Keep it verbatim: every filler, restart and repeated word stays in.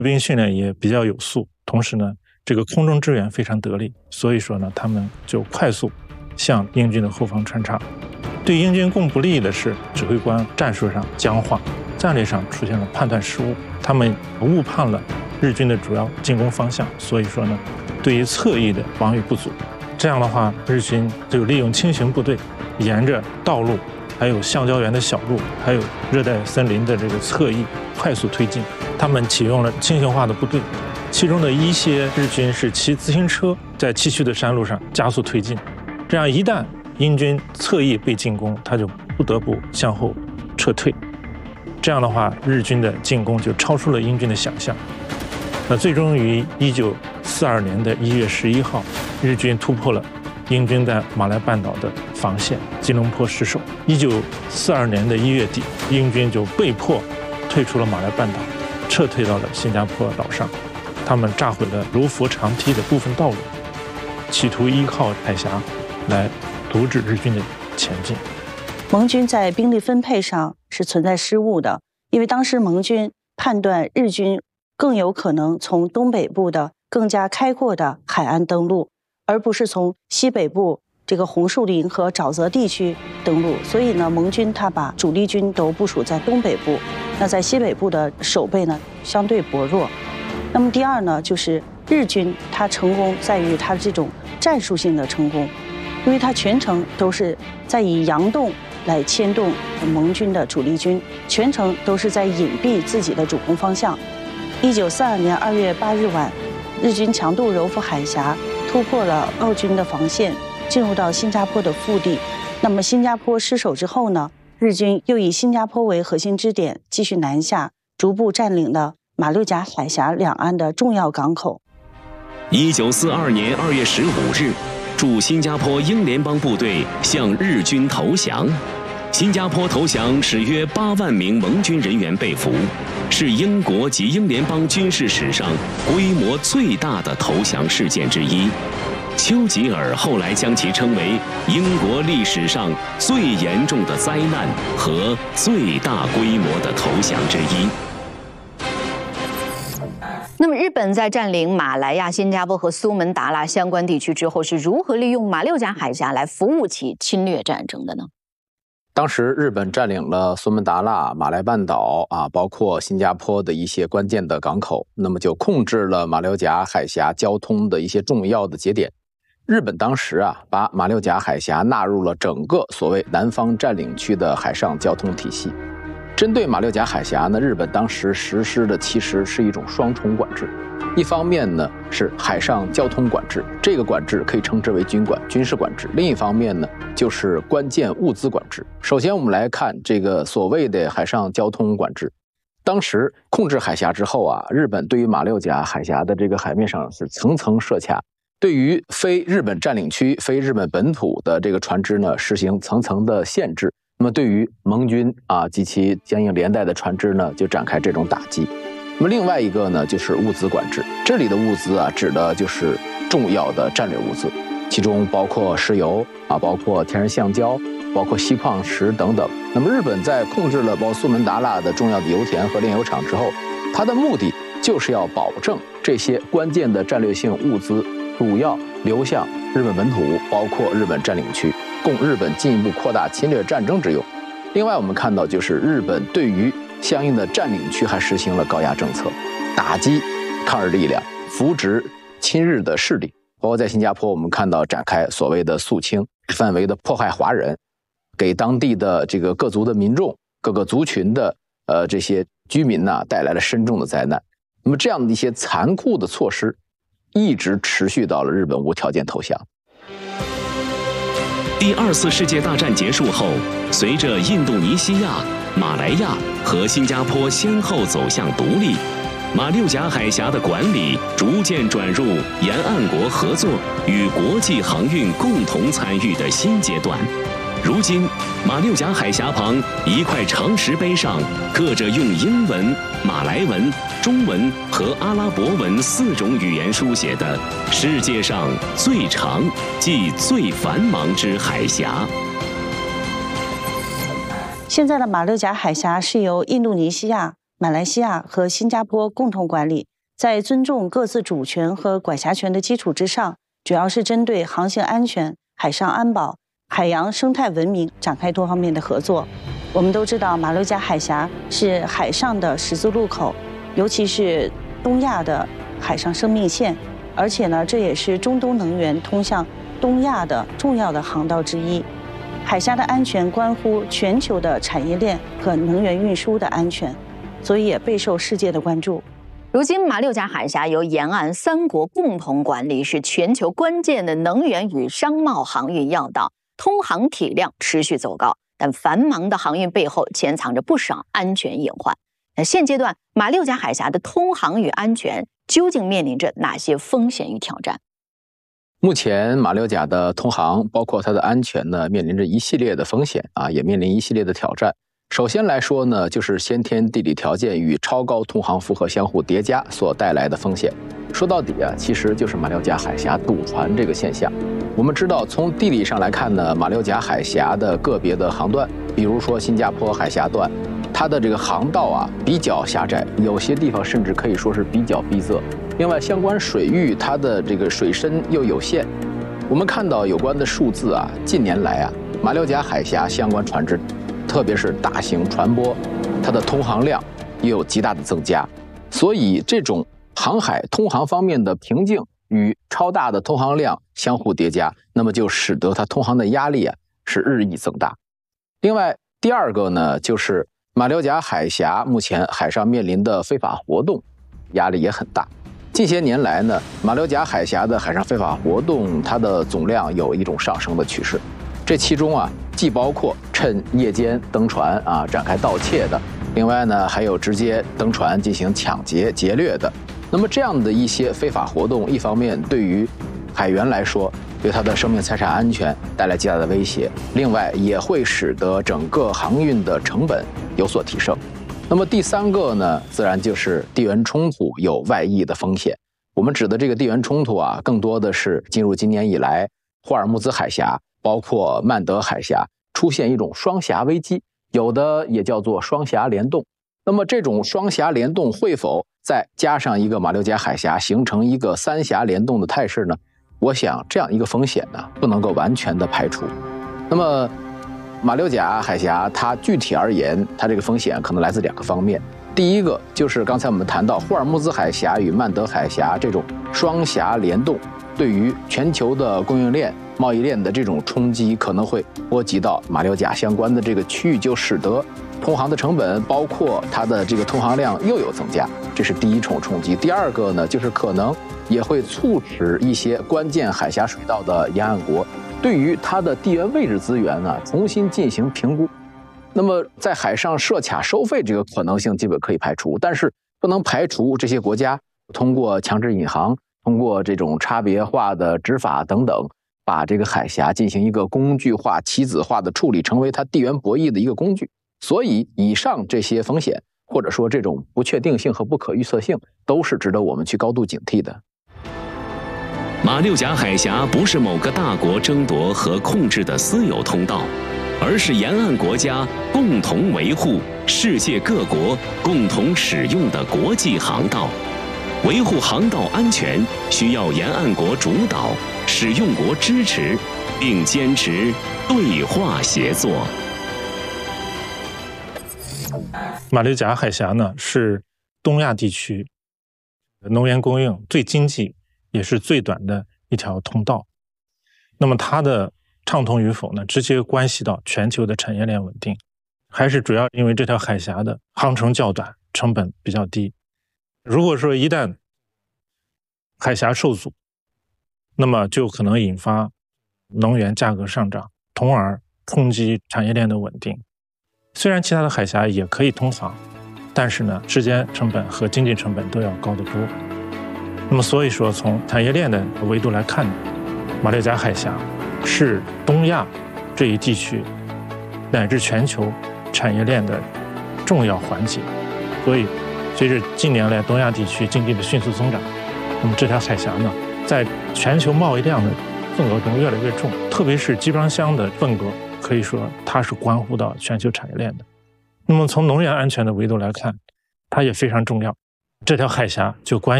兵训练也比较有素，同时呢，这个空中支援非常得力，所以说呢，他们就快速向英军的后方穿插。对英军更不利的是，指挥官战术上僵化，战略上出现了判断失误，他们误判了日军的主要进攻方向，所以说呢，对于侧翼的防御不足。这样的话，日军就利用轻型部队沿着道路，还有橡胶园的小路，还有热带森林的这个侧翼快速推进。他们启用了轻型化的部队，其中的一些日军是骑自行车在崎岖的山路上加速推进。这样一旦英军侧翼被进攻，他就不得不向后撤退。这样的话，日军的进攻就超出了英军的想象。那最终于一九四二年的一月十一号，日军突破了英军在马来半岛的防线，吉隆坡失守。一九四二年的一月底，英军就被迫退出了马来半岛，撤退到了新加坡岛上。他们炸毁了柔佛长堤的部分道路，企图依靠海峡来阻止日军的前进。 盟军在兵力分配上是存在失误的，因为当时盟军判断日军更有可能从东北部的更加开阔的海岸登陆，而不是从西北部这个红树林和沼泽地区登陆。所以呢，盟军他把主力军都部署在东北部，那在西北部的守备呢相对薄弱。那么第二呢，就是日军他成功在于他这种战术性的成功，因为他全程都是在以佯动来牵动盟军的主力军，全程都是在隐蔽自己的主攻方向。一九四二年二月八日晚，日军强渡柔佛海峡，突破了澳军的防线，进入到新加坡的腹地。那么新加坡失守之后呢，日军又以新加坡为核心支点，继续南下，逐步占领了马六甲海峡两岸的重要港口。 一九四二年二月十五日，驻新加坡英联邦部队向日军投降。新加坡投降使约八万名盟军人员被俘，是英国及英联邦军事史上规模最大的投降事件之一。丘吉尔后来将其称为英国历史上最严重的灾难和最大规模的投降之一。 那么，日本在占领马来亚、新加坡和苏门答腊相关地区之后，是如何利用马六甲海峡来服务其侵略战争的呢？ 当时日本占领了苏门答腊、马来半岛啊，包括新加坡的一些关键的港口，那么就控制了马六甲海峡交通的一些重要的节点。日本当时啊，把马六甲海峡纳入了整个所谓南方占领区的海上交通体系。针对马六甲海峡呢，日本当时实施的其实是一种双重管制。一方面呢是海上交通管制，这个管制可以称之为军管、军事管制；另一方面呢就是关键物资管制。首先我们来看这个所谓的海上交通管制。当时控制海峡之后啊，日本对于马六甲海峡的这个海面上是层层设卡，对于非日本占领区、非日本本土的这个船只呢实行层层的限制。那么对于盟军啊及其相应连带的船只呢，就展开这种打击。那么另外一个呢，就是物资管制。这里的物资啊，指的就是重要的战略物资，其中包括石油啊，包括天然橡胶，包括锡矿石等等。那么日本在控制了包括苏门答腊的重要的油田和炼油厂之后，它的目的就是要保证这些关键的战略性物资主要流向日本本土，包括日本占领区，供日本进一步扩大侵略战争之用。另外我们看到，就是日本对于相应的占领区还实行了高压政策，打击抗日力量，扶植亲日的势力。包括在新加坡，我们看到展开所谓的肃清，范围的迫害华人，给当地的这个各族的民众、各个族群的呃这些居民呢、啊、带来了深重的灾难。那么这样的一些残酷的措施，一直持续到了日本无条件投降。 第二次世界大战结束后，随着印度尼西亚、马来亚和新加坡先后走向独立，马六甲海峡的管理逐渐转入沿岸国合作与国际航运共同参与的新阶段。如今，马六甲海峡旁一块长石碑上刻着用英文、马来文、中文和阿拉伯文四种语言书写的“世界上最长即最繁忙之海峡”。 现在的马六甲海峡是由印度尼西亚、马来西亚和新加坡共同管理， 在尊重各自主权和管辖权的基础之上，主要是针对航行安全、海上安保、海洋生态文明展开多方面的合作。我们都知道，马六甲海峡是海上的十字路口，尤其是东亚的海上生命线，而且呢，这也是中东能源通向东亚的重要的航道之一。海峡的安全关乎全球的产业链和能源运输的安全，所以也备受世界的关注。 如今，马六甲海峡由沿岸三国共同管理，是全球关键的能源与商贸航运要道，通航体量持续走高。但繁忙的航运背后潜藏着不少安全隐患。那现阶段，马六甲海峡的通航与安全究竟面临着哪些风险与挑战？ 目前马六甲的通航，包括它的安全呢，面临着一系列的风险啊，也面临一系列的挑战。首先来说呢，就是先天地理条件与超高通航负荷相互叠加所带来的风险。说到底啊，其实就是马六甲海峡堵船这个现象。我们知道，从地理上来看呢，马六甲海峡的个别的航段，比如说新加坡海峡段，它的这个航道啊比较狭窄，有些地方甚至可以说是比较逼仄。另外，相关水域它的这个水深又有限。我们看到有关的数字啊，近年来啊，马六甲海峡相关船只，特别是大型船舶，它的通航量也有极大的增加。所以，这种航海通航方面的瓶颈与超大的通航量相互叠加，那么就使得它通航的压力啊是日益增大。另外，第二个呢，就是马六甲海峡目前海上面临的非法活动压力也很大。近些年来呢，马六甲海峡的海上非法活动，它的总量有一种上升的趋势。这其中啊，既包括趁夜间登船啊展开盗窃的，另外呢，还有直接登船进行抢劫劫掠的。那么这样的一些非法活动，一方面对于海员来说，对他的生命财产安全带来极大的威胁，另外也会使得整个航运的成本有所提升。那么第三个呢，自然就是地缘冲突有外溢的风险。我们指的这个地缘冲突啊，更多的是进入今年以来，霍尔木兹海峡包括曼德海峡出现一种双峡危机，有的也叫做双峡联动。那么这种双峡联动会否再加上一个马六甲海峡，形成一个三峡联动的态势呢？我想这样一个风险呢，不能够完全的排除。那么马六甲海峡它具体而言，它这个风险可能来自两个方面。第一个就是刚才我们谈到霍尔木兹海峡与曼德海峡这种双峡联动，对于全球的供应链、贸易链的这种冲击，可能会波及到马六甲相关的这个区域，就使得通航的成本，包括它的这个通航量又有增加，这是第一重冲击。第二个呢，就是可能也会促使一些关键海峡水道的沿岸国对于它的地缘位置资源呢重新进行评估。那么在海上设卡收费这个可能性基本可以排除，但是不能排除这些国家通过强制引航，通过这种差别化的执法等等，把这个海峡进行一个工具化、棋子化的处理，成为它地缘博弈的一个工具。所以以上这些风险，或者说这种不确定性和不可预测性，都是值得我们去高度警惕的。 马六甲海峡不是某个大国争夺和控制的私有通道，而是沿岸国家共同维护、世界各国共同使用的国际航道。维护航道安全需要沿岸国主导、使用国支持，并坚持对话协作。 马六甲海峡呢，是东亚地区能源供应最经济也是最短的一条通道。那么它的畅通与否呢，直接关系到全球的产业链稳定，还是主要因为这条海峡的航程较短，成本比较低。如果说一旦海峡受阻，那么就可能引发能源价格上涨，从而冲击产业链的稳定。虽然其他的海峡也可以通航，但是呢，时间成本和经济成本都要高得多。那么所以说，从产业链的维度来看，马六甲海峡是东亚这一地区乃至全球产业链的重要环节。所以随着近年来东亚地区经济的迅速增长，那么这条海峡呢，在全球贸易量的份额中越来越重，特别是集装箱的份额，可以说它是关乎到全球产业链的。那么从能源安全的维度来看，它也非常重要。这条海峡就关